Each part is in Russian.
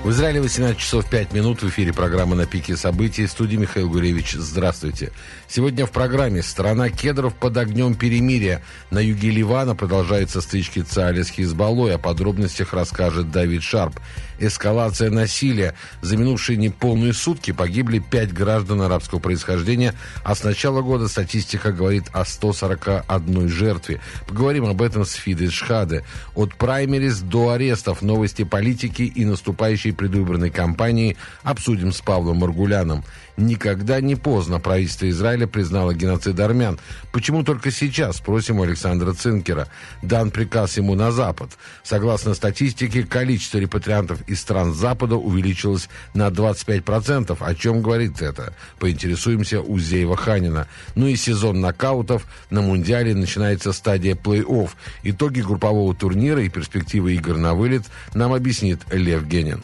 В Израиле 18 часов 5 минут. В эфире программа «На пике событий». В студии Михаил Гуревич. Здравствуйте. Сегодня в программе «Страна кедров под огнем перемирия». На юге Ливана продолжаются стычки Цааля с Хизбаллой. О подробностях расскажет Давид Шарп. Эскалация насилия. За минувшие неполные сутки погибли 5 граждан арабского происхождения, а с начала года статистика говорит о 141 жертве. Поговорим об этом с Фидой Шхаде. От праймериз до арестов, новости политики и наступающей предвыборной кампании обсудим с Павлом Маргуляном. Никогда не поздно. Правительство Израиля признало геноцид армян. Почему только сейчас? Спросим у Александра Цинкера. Дан приказ ему на Запад. Согласно статистике, количество репатриантов из стран Запада увеличилось на 25%. О чем говорит это? Поинтересуемся у Зеева Ханина. Ну и сезон нокаутов. На Мундиале начинается стадия плей-офф. Итоги группового турнира и перспективы игр на вылет нам объяснит Лев Генин.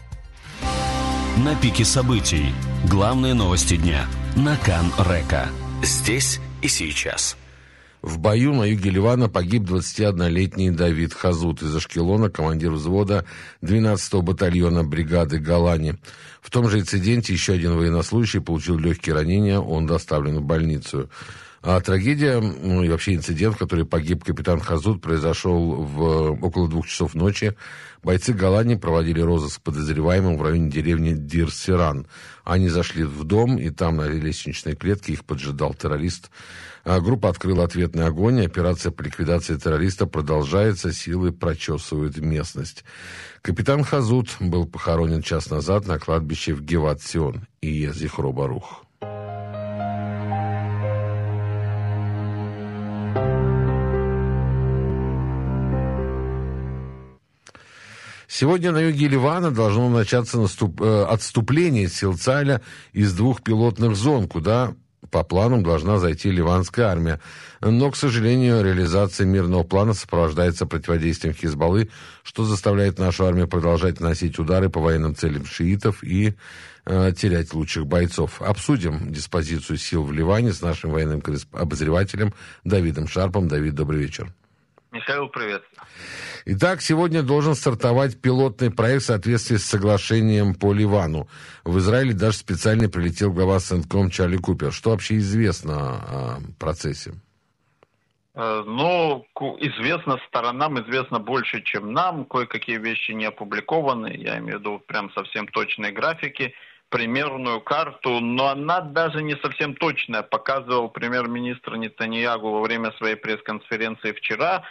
На пике событий. Главные новости дня. На Кан-Река. Здесь и сейчас. В бою на юге Ливана погиб 21-летний Давид Хазут из Ашкелона, командир взвода 12-го батальона бригады Голани. В том же инциденте еще один военнослужащий получил легкие ранения, он доставлен в больницу. А трагедия, и вообще инцидент, в который погиб капитан Хазут, произошел около 2 часов ночи. Бойцы Голани проводили розыск подозреваемым в районе деревни Дир-Сиран. Они зашли в дом, и там на лестничной клетке их поджидал террорист. Группа открыла ответный огонь, и операция по ликвидации террориста продолжается, силы прочесывают местность. Капитан Хазут был похоронен час назад на кладбище в Геват-Сион и Езихро-Барух. Сегодня на юге Ливана должно начаться отступление сил Цааля из 2 пилотных зон, куда по планам должна зайти ливанская армия. Но, к сожалению, реализация мирного плана сопровождается противодействием Хизбаллы, что заставляет нашу армию продолжать наносить удары по военным целям шиитов и терять лучших бойцов. Обсудим диспозицию сил в Ливане с нашим военным обозревателем Давидом Шарпом. Давид, добрый вечер. Михаил, привет. Итак, сегодня должен стартовать пилотный проект в соответствии с соглашением по Ливану. В Израиле даже специально прилетел глава Центком Чарли Купер. Что вообще известно о процессе? Известно сторонам, известно больше, чем нам. Кое-какие вещи не опубликованы. Я имею в виду прям совсем точные графики, примерную карту, но она даже не совсем точная. Показывал премьер-министр Нетаньяху во время своей пресс-конференции вчера.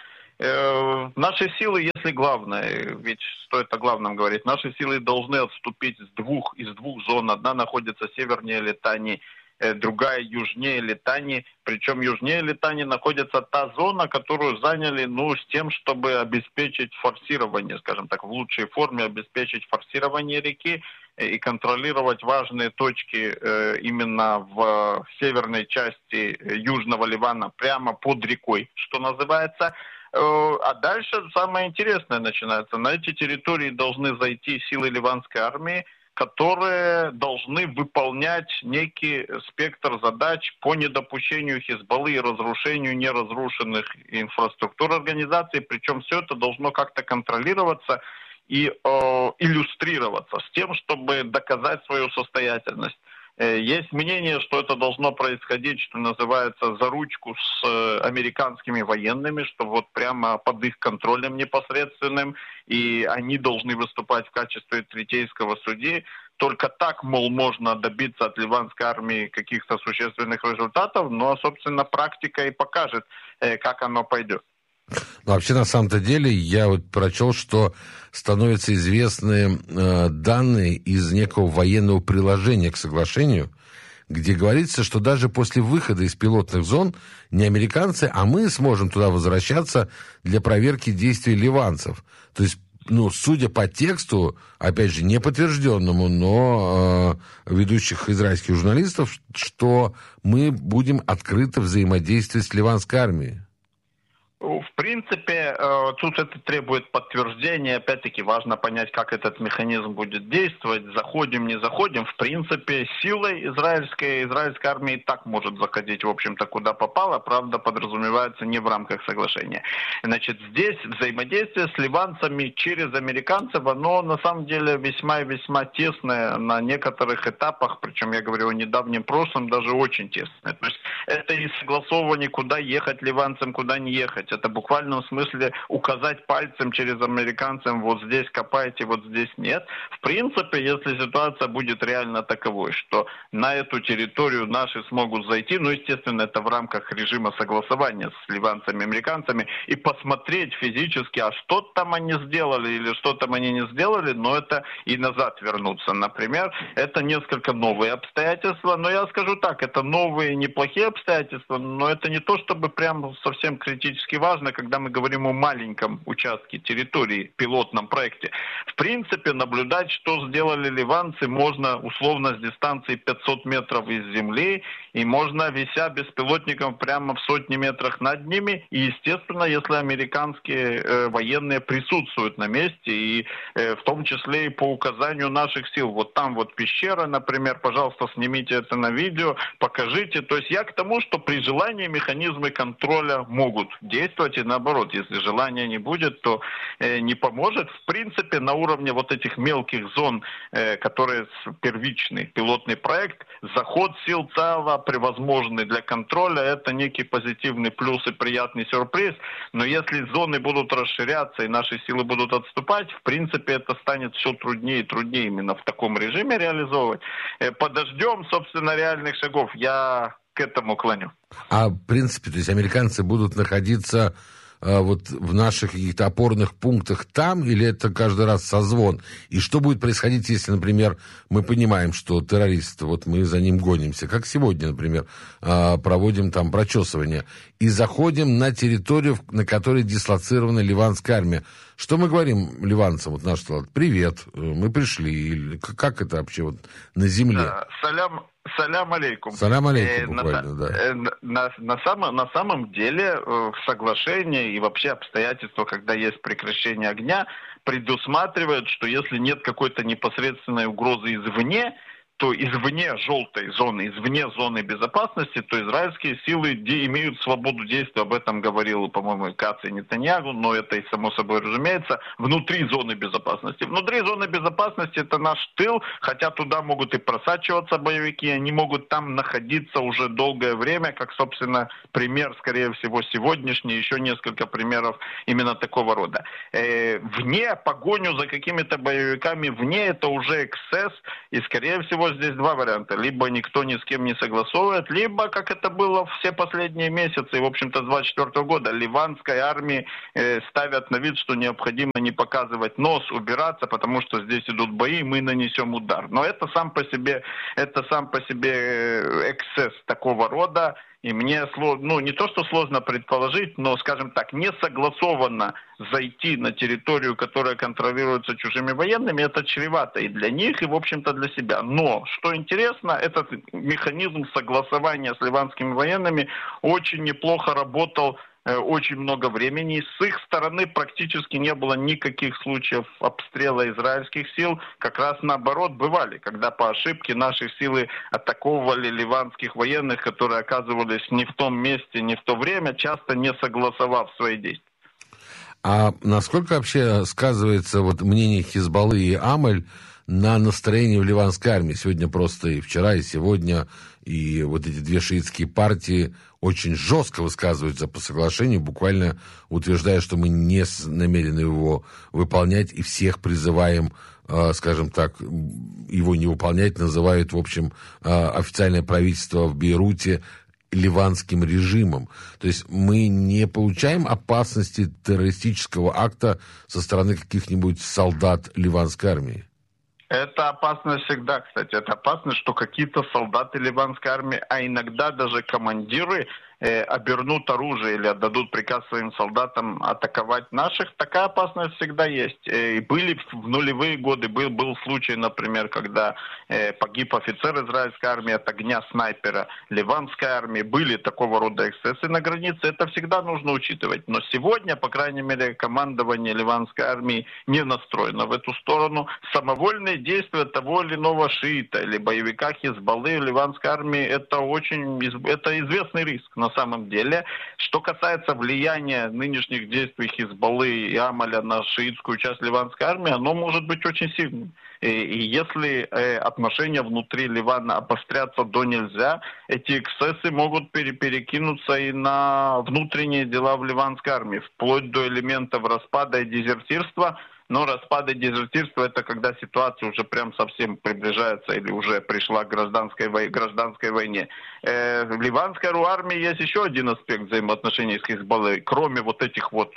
Наши силы, если главное, ведь стоит о главном говорить, наши силы должны отступить из двух зон. Одна находится севернее Литани, другая южнее Литани. Причем южнее Литани находится та зона, которую заняли, с тем, чтобы обеспечить форсирование, скажем так, в лучшей форме обеспечить форсирование реки и контролировать важные точки именно в северной части Южного Ливана, прямо под рекой, что называется. А дальше самое интересное начинается. На эти территории должны зайти силы ливанской армии, которые должны выполнять некий спектр задач по недопущению Хизбаллы и разрушению неразрушенных инфраструктур организации. Причем все это должно как-то контролироваться и иллюстрироваться с тем, чтобы доказать свою состоятельность. Есть мнение, что это должно происходить, что называется, за ручку с американскими военными, что вот прямо под их контролем непосредственным, и они должны выступать в качестве третейского судьи. Только так, мол, можно добиться от ливанской армии каких-то существенных результатов, но, собственно, практика и покажет, как оно пойдет. Вообще, на самом-то деле, я прочел, что становятся известны данные из некого военного приложения к соглашению, где говорится, что даже после выхода из пилотных зон не американцы, а мы сможем туда возвращаться для проверки действий ливанцев. То есть, судя по тексту, опять же, не подтвержденному, но ведущих израильских журналистов, что мы будем открыто взаимодействовать с ливанской армией. В принципе, тут это требует подтверждения. Опять-таки, важно понять, как этот механизм будет действовать. Заходим, не заходим. В принципе, силой израильской армии так может заходить, в общем-то, куда попало. Правда, подразумевается не в рамках соглашения. Значит, здесь взаимодействие с ливанцами через американцев, оно на самом деле весьма и весьма тесное на некоторых этапах. Причем, я говорю о недавнем прошлом, даже очень тесное. То есть это и согласовывание, куда ехать ливанцам, куда не ехать. Это в буквальном смысле указать пальцем через американцам, вот здесь копайте, вот здесь нет. В принципе, если ситуация будет реально таковой, что на эту территорию наши смогут зайти, ну, естественно, это в рамках режима согласования с ливанцами, американцами, и посмотреть физически, а что там они сделали или что там они не сделали, но это и назад вернуться, например. Это несколько новые обстоятельства, но я скажу так, это новые неплохие обстоятельства, но это не то, чтобы прям совсем критически важно, когда мы говорим о маленьком участке территории, пилотном проекте. В принципе, наблюдать, что сделали ливанцы, можно условно с дистанции 500 метров из земли, и можно, вися беспилотником прямо в сотни метрах над ними, и, естественно, если американские военные присутствуют на месте, и в том числе и по указанию наших сил. Вот там вот пещера, например, пожалуйста, снимите это на видео, покажите. То есть я к тому, что при желании механизмы контроля могут действовать, и наоборот, если желания не будет, то не поможет. В принципе, на уровне вот этих мелких зон, которые первичный пилотный проект, заход сил ЦАВа превозможный для контроля, это некий позитивный плюс и приятный сюрприз. Но если зоны будут расширяться и наши силы будут отступать, в принципе, это станет все труднее и труднее именно в таком режиме реализовывать. Подождем, собственно, реальных шагов. Я к этому клоню. А в принципе, то есть американцы будут находиться вот в наших каких-то опорных пунктах там, или это каждый раз созвон? И что будет происходить, если, например, мы понимаем, что террорист, вот мы за ним гонимся, как сегодня, например, проводим там прочесывание, и заходим на территорию, на которой дислоцирована ливанская армия. Что мы говорим ливанцам, вот наш салат? Привет, мы пришли. Или как это вообще вот на земле? Салям алейкум. Салям алейкум, буквально, да. На самом деле соглашение и вообще обстоятельства, когда есть прекращение огня, предусматривают, что если нет какой-то непосредственной угрозы извне, то извне желтой зоны, извне зоны безопасности, то израильские силы имеют свободу действия. Об этом говорил, по-моему, Кац и Нетаньяху, но это и само собой разумеется, внутри зоны безопасности. Внутри зоны безопасности это наш тыл, хотя туда могут и просачиваться боевики, они могут там находиться уже долгое время, как, собственно, пример, скорее всего, сегодняшний, еще несколько примеров именно такого рода. Вне погоню за какими-то боевиками, вне это уже эксцесс, и, скорее всего, здесь два варианта. Либо никто ни с кем не согласовывает, либо, как это было все последние месяцы, в общем-то, с 24 года, ливанской армии ставят на вид, что необходимо не показывать нос, убираться, потому что здесь идут бои, мы нанесем удар. Но это сам по себе эксцесс такого рода. И мне не то, что сложно предположить, но, скажем так, не согласованно зайти на территорию, которая контролируется чужими военными, это чревато и для них, и, в общем-то, для себя. Но, что интересно, этот механизм согласования с ливанскими военными очень неплохо работал очень много времени. С их стороны практически не было никаких случаев обстрела израильских сил. Как раз наоборот бывали, когда по ошибке наши силы атаковывали ливанских военных, которые оказывались не в том месте, не в то время, часто не согласовав свои действия. А насколько вообще сказывается вот мнение Хизбаллы и Амаль на настроении в ливанской армии? Сегодня просто и вчера, и сегодня, и вот эти две шиитские партии очень жестко высказываются по соглашению, буквально утверждая, что мы не намерены его выполнять, и всех призываем, скажем так, его не выполнять, называют, в общем, официальное правительство в Бейруте ливанским режимом. То есть мы не получаем опасности террористического акта со стороны каких-нибудь солдат ливанской армии. Это опасность всегда, кстати. Это опасность, что какие-то солдаты ливанской армии, а иногда даже командиры обернут оружие или отдадут приказ своим солдатам атаковать наших, такая опасность всегда есть. И были в нулевые годы, был случай, например, когда погиб офицер израильской армии от огня снайпера ливанской армии. Были такого рода эксцессы на границе, это всегда нужно учитывать. Но сегодня, по крайней мере, командование ливанской армии не настроено в эту сторону. Самовольные действия того или иного шиита или боевика Хизбаллы в ливанской армии это известный риск на самом деле. Что касается влияния нынешних действий Хизбаллы и Амаля на шиитскую часть ливанской армии, оно может быть очень сильным. И если отношения внутри Ливана обострятся до нельзя, эти эксцессы могут перекинуться и на внутренние дела в ливанской армии, вплоть до элементов распада и дезертирства. Но распад и дезертирство — это когда ситуация уже прям совсем приближается или уже пришла к гражданской войне. В ливанской армии есть еще один аспект взаимоотношений с Хизбаллой. Кроме вот этих вот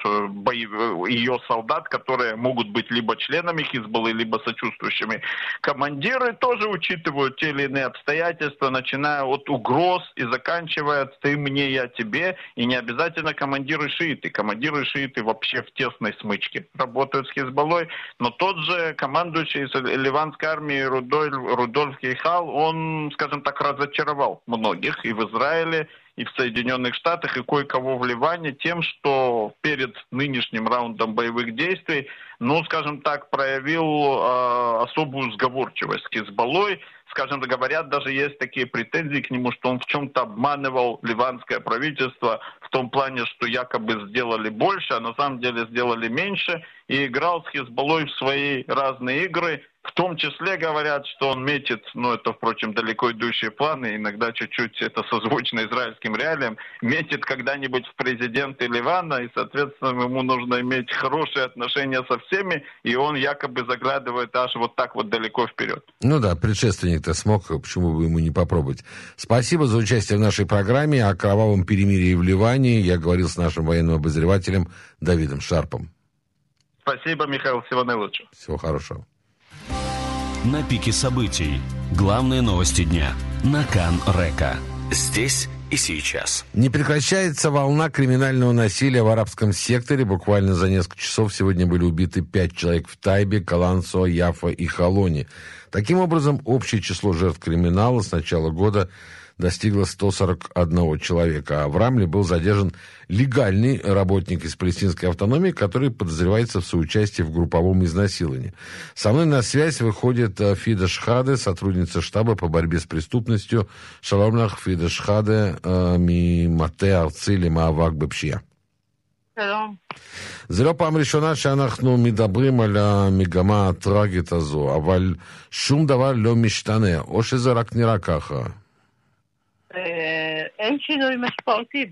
ее солдат, которые могут быть либо членами Хизбаллы, либо сочувствующими. Командиры тоже учитывают те или иные обстоятельства, начиная от угроз и заканчивая «ты мне, я тебе». И не обязательно командиры шииты. Командиры шииты вообще в тесной смычке работают с Хизбаллой. Но тот же командующий ливанской армией Рудольф Кейхал, он, скажем так, разочаровал многих и в Израиле, и в Соединенных Штатах, и кое-кого в Ливане тем, что перед нынешним раундом боевых действий, скажем так, проявил особую сговорчивость с Хизбаллой. Скажем, говорят, даже есть такие претензии к нему, что он в чем-то обманывал ливанское правительство в том плане, что якобы сделали больше, а на самом деле сделали меньше, и играл с Хизбаллой в свои разные игры. В том числе говорят, что он метит, это, впрочем, далеко идущие планы, иногда чуть-чуть это созвучно израильским реалиям, метит когда-нибудь в президенты Ливана, и, соответственно, ему нужно иметь хорошие отношения со всеми, и он якобы заглядывает аж вот так вот далеко вперед. Предшественник-то смог, почему бы ему не попробовать. Спасибо за участие в нашей программе. О кровавом перемирии в Ливане я говорил с нашим военным обозревателем Давидом Шарпом. Спасибо, Михаил, всего наилучшего. Всего хорошего. На пике событий. Главные новости дня. На Кан-Река. Здесь и сейчас. Не прекращается волна криминального насилия в арабском секторе. Буквально за несколько часов сегодня были убиты 5 человек в Тайбе, Калансо, Яфа и Холоне. Таким образом, общее число жертв криминала с начала года достигло 141 человека, а в Рамле был задержан легальный работник из палестинской автономии, который подозревается в соучастии в групповом изнасиловании. Со мной на связь выходит Фида Шхаде, сотрудница штаба по борьбе с преступностью. Шалом лах, Фида Шхаде, ממטה ארצי למאבק בפשיעה. שלום. זה לא פעם ראשונה שאנחנו מדברים על המגמה הטרגית הזו, אבל שום דבר לא משתנה, או שזה רק נראה ככה? אין שינוי משמעותי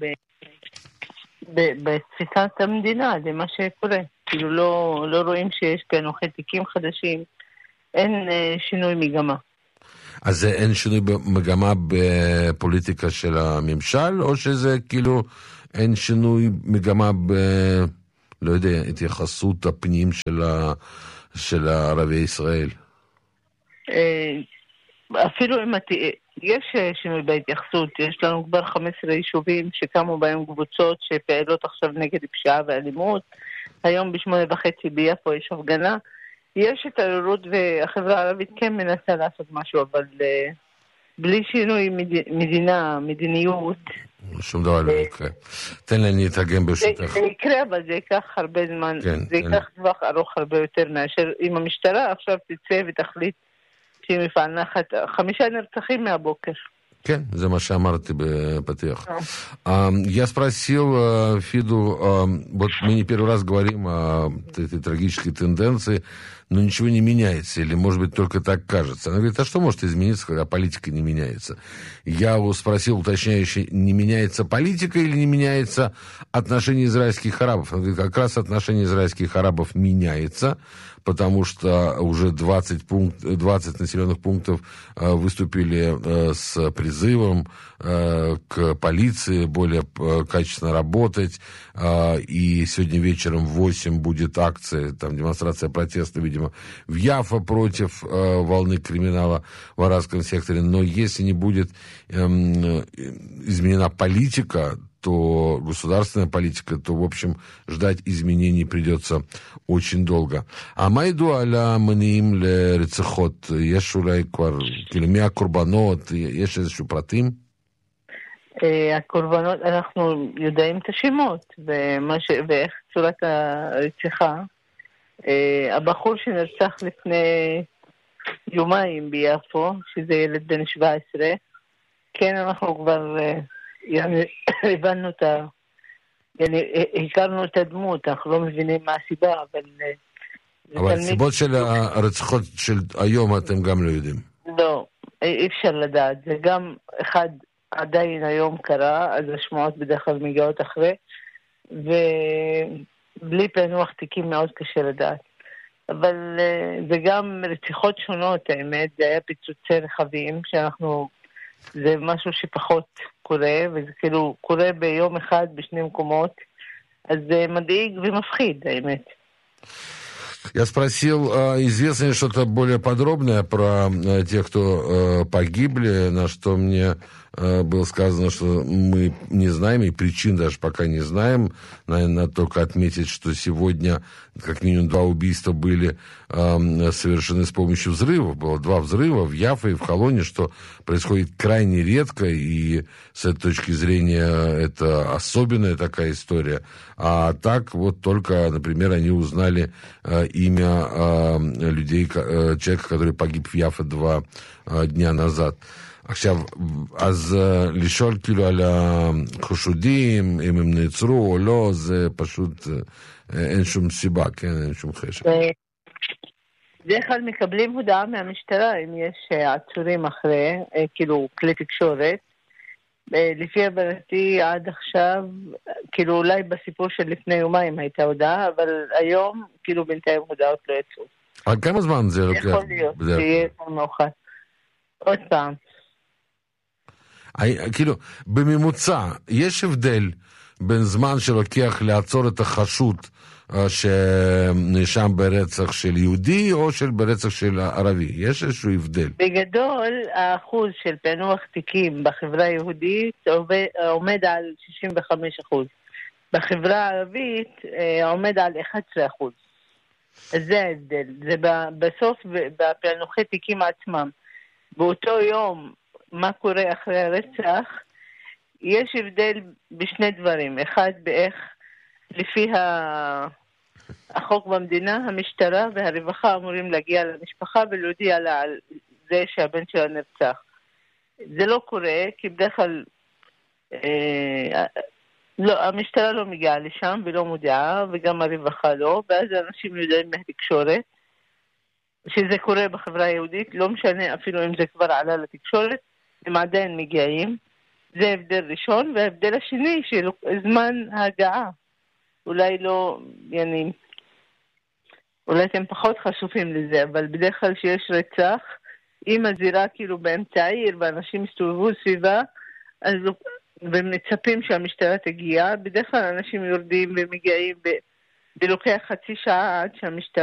בתפיסת המדינה, זה מה שקורה. כאילו לא רואים שיש פענוחי תיקים חדשים, אין שינוי מגמה. אז אין שינוי מגמה בפוליטיקה של הממשל, או שזה כאילו אין שינוי מגמה לא יודע, התייחסות הפנים של ערבי ישראל? אפילו אם יש שינוי בהתייחסות, יש לנו כבר 15 יישובים שקמו בהם קבוצות שפעלות עכשיו נגד פשיעה ואלימות. היום ב8:30 ביפו יש הפגנה. יש התעוררות והחברה הערבית כן מנסה לעשות משהו, אבל בלי שינוי מדיניות. שום דבר לא יקרה. תן לי להתרגם ברשותך. זה יקרה, אבל זה ייקח הרבה זמן. זה ייקח טווח ארוך הרבה יותר מאשר אם המשטרה עכשיו תצא ותחליט שהיא מפענחת 5 נרצחים מהבוקר. כן, זה מה שאמרתי בפתיח. Я спросил Фиду, вот мы не первый раз говорим о этой трагической тенденции, но ничего не меняется, или, может быть, только так кажется. Она говорит, а что может измениться, когда политика не меняется? Я его спросил уточняюще, не меняется политика или не меняется отношение израильских арабов? Она говорит, как раз отношение израильских арабов меняется, потому что уже 20 населенных пунктов выступили с призывом к полиции более качественно работать. И сегодня вечером в 8 будет акция, там демонстрация протеста, видимо, в Яффа против волны криминала в арабском секторе. Но если не будет изменена политика, то государственная политика, то, в общем, ждать изменений придется очень долго. А майду аля маниим ле рецехот, יש אולי כבר, כאילו מי הקורבנות, יש איזשהו פרטים? הקורבנות, אנחנו יודעים את השמות, ואיך צורת הרציחה. הבחור שנרצח לפני יומיים ביפו, שזה ילד בן 17, כן, אנחנו כבר הבנו הכרנו את הדמות, אנחנו לא מבינים מה הסיבה, אבל הסיבות של הרציחות של היום אתם גם לא יודעים. לא, אי אפשר לדעת. זה גם אחד עדיין היום קרה, אז השמועות בדרך כלל מגיעות אחרי, ובלי פענוח תיקים מאוד קשה לדעת. אבל זה גם רציחות שונות, האמת, זה היה פיצוצי רכבים שאנחנו... זה משהו שפחות קורה, וזה כאילו קורה ביום אחד בשני מקומות, אז זה מדאיג ומפחיד, האמת. Я спросил, известно ли что-то более подробное про тех, кто погибли, на что мне было сказано, что мы не знаем, и причин даже пока не знаем. Наверное, надо только отметить, что сегодня как минимум 2 убийства были совершены с помощью взрывов. Было 2 взрыва в Яффе и в Холоне, что происходит крайне редко, и с этой точки зрения это особенная такая история. А так вот только, например, они узнали имя людей, человека, который погиб в Яффе 2 дня назад. עכשיו, אז לשאול כאילו על החשודים, אם הם נעצרו או לא, זה פשוט, אין שום סיבה, כן, אין שום חשק. בדרך כלל מקבלים הודעה מהמשטרה, אם יש עצורים אחרי, כאילו כלי תקשורת. לפי הבנתי עד עכשיו, כאילו אולי בסיפור של לפני יומיים הייתה הודעה, אבל היום, כאילו בינתיים הודעות לא יצאו. על כמה זמן זה לוקח? יכול להיות, שיהיה מאוחר. עוד פעם. כאילו, בממוצע, יש הבדל בין זמן שלוקח לעצור את החשוד שנאשם ברצח של יהודי או ברצח של ערבי? יש איזשהו הבדל? בגדול, האחוז של פענוח תיקים בחברה היהודית עומד על 65%. בחברה הערבית עומד על 11%. אז זה ההבדל. זה בסוף בפענוחי תיקים עצמם. באותו יום, מה קורה אחרי הרצח, יש הבדל בשני דברים. אחד, באיך לפי החוק במדינה, המשטרה והרווחה אמורים להגיע למשפחה ולהודיע לה על זה שהבן שלה נרצח. זה לא קורה, כי בדרך כלל לא, המשטרה לא מגיעה לשם ולא מודיעה, וגם הרווחה לא, ואז האנשים יודעים מהתקשורת שזה קורה בחברה היהודית, לא משנה אפילו אם זה כבר עלה לתקשורת, הם עדיין מגיעים. זה הבדל ראשון, וההבדל השני של זמן ההגעה. אולי לא, אולי אתם פחות חשופים לזה, אבל בדרך כלל שיש רצח, אם הזירה כאילו באמצע העיר ואנשים מסתובבו סביבה, אז ומצפים שהמשטרה תגיע, בדרך כלל אנשים יורדים ומגיעים ולוקח חצי שעה עד שהמשטרה